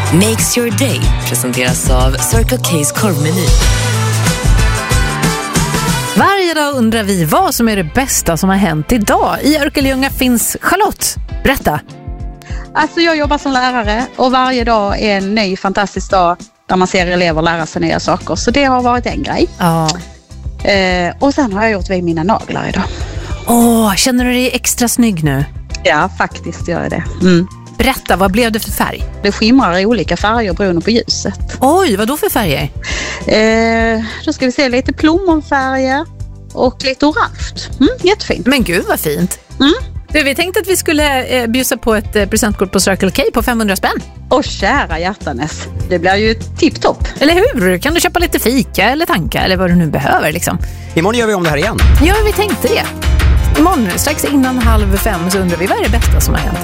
Makes your day presenteras av Circle K's korvmeny. Varje dag undrar vi vad som är det bästa som har hänt idag. I Örkelljunga finns Charlotte. Berätta. Alltså jag jobbar som lärare och varje dag är en ny fantastisk dag där man ser elever lära sig nya saker. Så det har varit en grej. Ja. Och sen har jag gjort vid mina naglar idag. Känner du dig extra snygg nu? Ja, faktiskt gör jag det. Berätta, vad blev det för färg? Det skimrar i olika färger beroende på ljuset. Oj, vad då för färger? Då ska vi se lite plommonfärger och lite orange. Jättefint. Men gud vad fint. Du, vi tänkte att vi skulle bjussa på ett presentkort på Circle K på 500 spänn. Och kära hjärtanes, det blir ju tipptopp. Eller hur? Kan du köpa lite fika eller tanka eller vad du nu behöver liksom. Imorgon gör vi om det här igen. Ja, vi tänkte det. Imorgon strax innan 4:30 så undrar vi vad är det bästa som har hänt